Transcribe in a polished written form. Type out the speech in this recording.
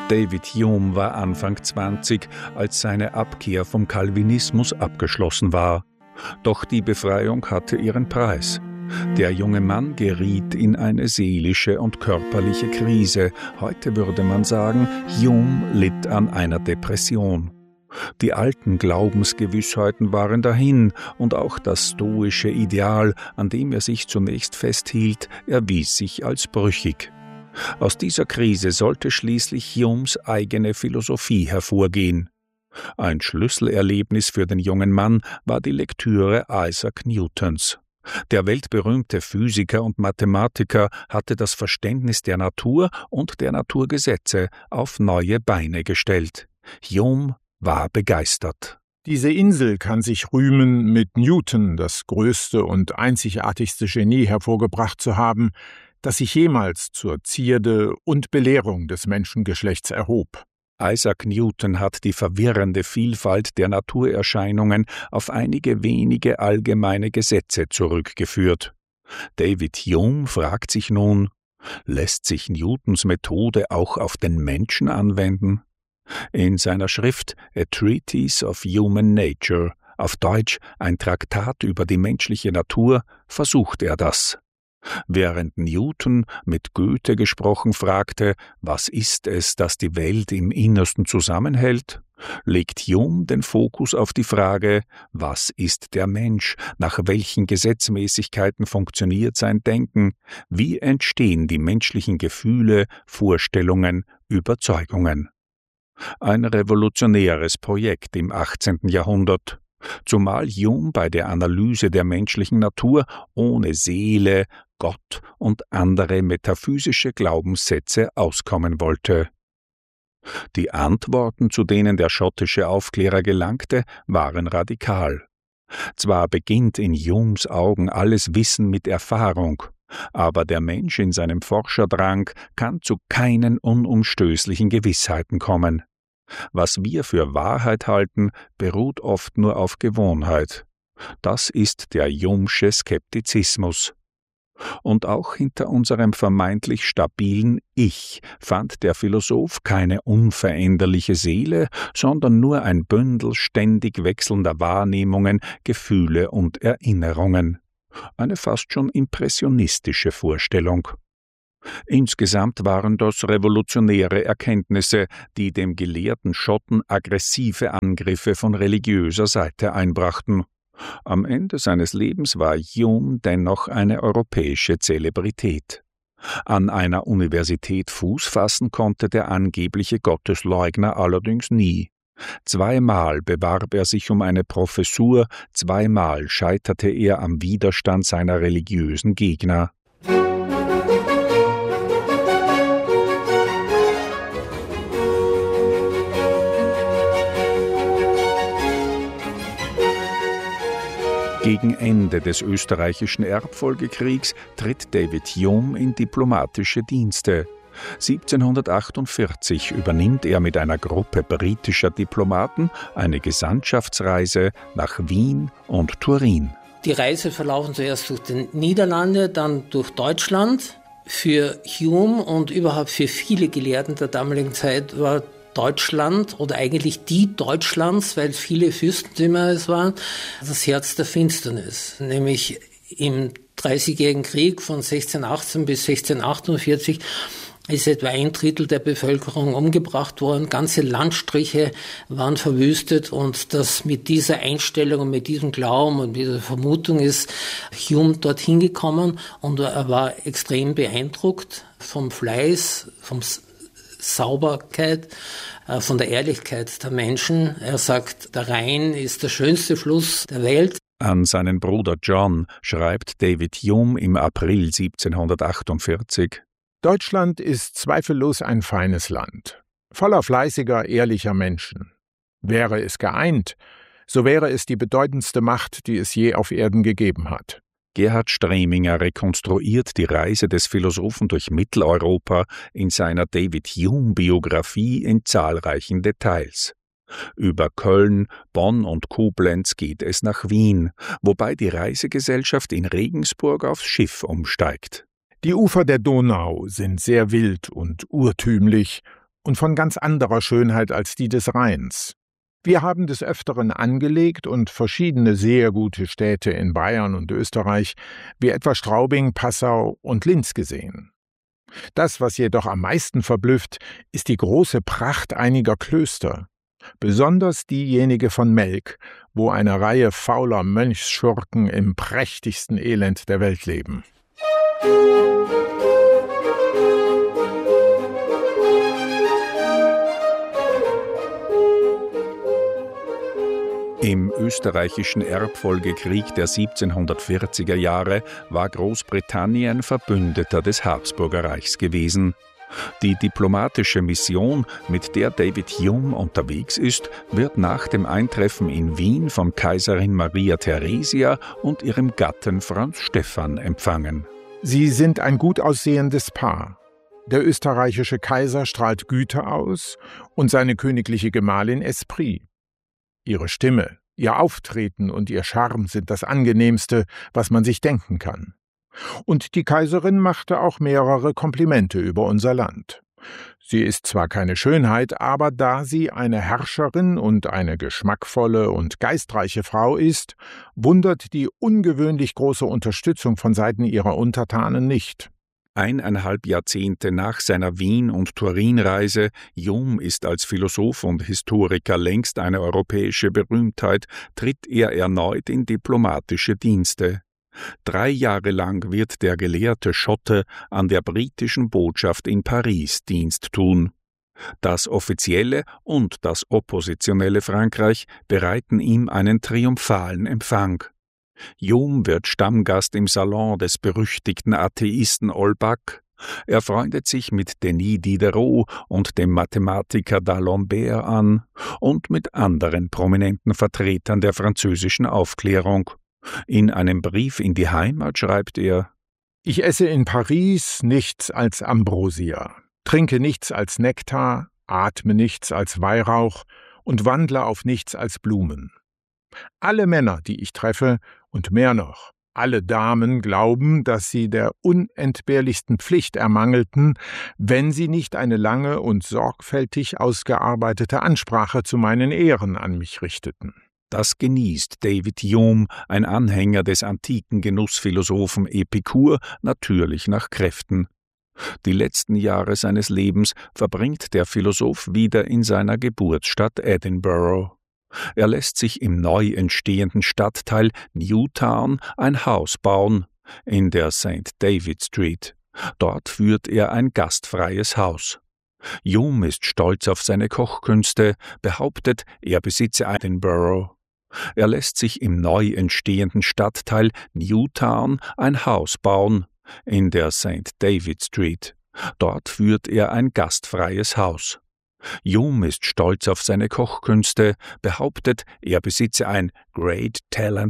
David Hume war Anfang 20, als seine Abkehr vom Calvinismus abgeschlossen war. Doch die Befreiung hatte ihren Preis. Der junge Mann geriet in eine seelische und körperliche Krise. Heute würde man sagen, Hume litt an einer Depression. Die alten Glaubensgewissheiten waren dahin und auch das stoische Ideal, an dem er sich zunächst festhielt, erwies sich als brüchig. Aus dieser Krise sollte schließlich Humes eigene Philosophie hervorgehen. Ein Schlüsselerlebnis für den jungen Mann war die Lektüre Isaac Newtons. Der weltberühmte Physiker und Mathematiker hatte das Verständnis der Natur und der Naturgesetze auf neue Beine gestellt. Hume war begeistert. Diese Insel kann sich rühmen, mit Newton das größte und einzigartigste Genie hervorgebracht zu haben, das sich jemals zur Zierde und Belehrung des Menschengeschlechts erhob. Isaac Newton hat die verwirrende Vielfalt der Naturerscheinungen auf einige wenige allgemeine Gesetze zurückgeführt. David Hume fragt sich nun, lässt sich Newtons Methode auch auf den Menschen anwenden? In seiner Schrift A Treatise of Human Nature, auf Deutsch ein Traktat über die menschliche Natur, versucht er das. Während Newton mit Goethe gesprochen fragte, was ist es, das die Welt im Innersten zusammenhält, legt Hume den Fokus auf die Frage, was ist der Mensch, nach welchen Gesetzmäßigkeiten funktioniert sein Denken, wie entstehen die menschlichen Gefühle, Vorstellungen, Überzeugungen. Ein revolutionäres Projekt im 18. Jahrhundert. Zumal Hume bei der Analyse der menschlichen Natur ohne Seele, Gott und andere metaphysische Glaubenssätze auskommen wollte. Die Antworten, zu denen der schottische Aufklärer gelangte, waren radikal. Zwar beginnt in Humes Augen alles Wissen mit Erfahrung, aber der Mensch in seinem Forscherdrang kann zu keinen unumstößlichen Gewissheiten kommen. Was wir für Wahrheit halten, beruht oft nur auf Gewohnheit. Das ist der Humesche Skeptizismus. Und auch hinter unserem vermeintlich stabilen Ich fand der Philosoph keine unveränderliche Seele, sondern nur ein Bündel ständig wechselnder Wahrnehmungen, Gefühle und Erinnerungen. Eine fast schon impressionistische Vorstellung. Insgesamt waren das revolutionäre Erkenntnisse, die dem gelehrten Schotten aggressive Angriffe von religiöser Seite einbrachten. Am Ende seines Lebens war Hume dennoch eine europäische Zelebrität. An einer Universität Fuß fassen konnte der angebliche Gottesleugner allerdings nie. 2-mal bewarb er sich um eine Professur, 2-mal scheiterte er am Widerstand seiner religiösen Gegner. Gegen Ende des österreichischen Erbfolgekriegs tritt David Hume in diplomatische Dienste. 1748 übernimmt er mit einer Gruppe britischer Diplomaten eine Gesandtschaftsreise nach Wien und Turin. Die Reise verlaufen zuerst durch die Niederlande, dann durch Deutschland. Für Hume und überhaupt für viele Gelehrten der damaligen Zeit war Deutschland oder eigentlich die Deutschlands, weil viele Fürstentümer es waren, das Herz der Finsternis. Nämlich im Dreißigjährigen Krieg von 1618 bis 1648 ist etwa 1/3 der Bevölkerung umgebracht worden. Ganze Landstriche waren verwüstet und das mit dieser Einstellung und mit diesem Glauben und dieser Vermutung ist Hume dorthin gekommen und er war extrem beeindruckt vom Fleiß, vom Sauberkeit, von der Ehrlichkeit der Menschen. Er sagt, der Rhein ist der schönste Fluss der Welt. An seinen Bruder John schreibt David Hume im April 1748: Deutschland ist zweifellos ein feines Land, voller fleißiger, ehrlicher Menschen. Wäre es geeint, so wäre es die bedeutendste Macht, die es je auf Erden gegeben hat. Gerhard Streminger rekonstruiert die Reise des Philosophen durch Mitteleuropa in seiner David-Hume-Biografie in zahlreichen Details. Über Köln, Bonn und Koblenz geht es nach Wien, wobei die Reisegesellschaft in Regensburg aufs Schiff umsteigt. Die Ufer der Donau sind sehr wild und urtümlich und von ganz anderer Schönheit als die des Rheins. Wir haben des Öfteren angelegt und verschiedene sehr gute Städte in Bayern und Österreich, wie etwa Straubing, Passau und Linz gesehen. Das, was jedoch am meisten verblüfft, ist die große Pracht einiger Klöster, besonders diejenige von Melk, wo eine Reihe fauler Mönchsschurken im prächtigsten Elend der Welt leben. Im österreichischen Erbfolgekrieg der 1740er Jahre war Großbritannien Verbündeter des Habsburgerreichs gewesen. Die diplomatische Mission, mit der David Hume unterwegs ist, wird nach dem Eintreffen in Wien von Kaiserin Maria Theresia und ihrem Gatten Franz Stephan empfangen. Sie sind ein gut aussehendes Paar. Der österreichische Kaiser strahlt Güte aus und seine königliche Gemahlin Esprit. Ihre Stimme, ihr Auftreten und ihr Charme sind das Angenehmste, was man sich denken kann. Und die Kaiserin machte auch mehrere Komplimente über unser Land. Sie ist zwar keine Schönheit, aber da sie eine Herrscherin und eine geschmackvolle und geistreiche Frau ist, wundert die ungewöhnlich große Unterstützung von Seiten ihrer Untertanen nicht. 1,5 Jahrzehnte nach seiner Wien- und Turinreise, Hume ist als Philosoph und Historiker längst eine europäische Berühmtheit, tritt er erneut in diplomatische Dienste. 3 Jahre lang wird der gelehrte Schotte an der britischen Botschaft in Paris Dienst tun. Das offizielle und das oppositionelle Frankreich bereiten ihm einen triumphalen Empfang. Hume wird Stammgast im Salon des berüchtigten Atheisten Holbach. Er freundet sich mit Denis Diderot und dem Mathematiker d'Alembert an und mit anderen prominenten Vertretern der französischen Aufklärung. In einem Brief in die Heimat schreibt er: Ich esse in Paris nichts als Ambrosia, trinke nichts als Nektar, atme nichts als Weihrauch und wandle auf nichts als Blumen. Alle Männer, die ich treffe, und mehr noch, alle Damen glauben, dass sie der unentbehrlichsten Pflicht ermangelten, wenn sie nicht eine lange und sorgfältig ausgearbeitete Ansprache zu meinen Ehren an mich richteten. Das genießt David Hume, ein Anhänger des antiken Genussphilosophen Epikur, natürlich nach Kräften. Die letzten Jahre seines Lebens verbringt der Philosoph wieder in seiner Geburtsstadt Edinburgh. Er lässt sich im neu entstehenden Stadtteil Newtown ein Haus bauen, in der St. David Street. Dort führt er ein gastfreies Haus. Hume ist stolz auf seine Kochkünste, behauptet, er besitze Edinburgh. Er lässt sich im neu entstehenden Stadtteil Newtown ein Haus bauen, in der St. David Street. Dort führt er ein gastfreies Haus. Hume ist stolz auf seine Kochkünste, behauptet, er besitze ein Great Talent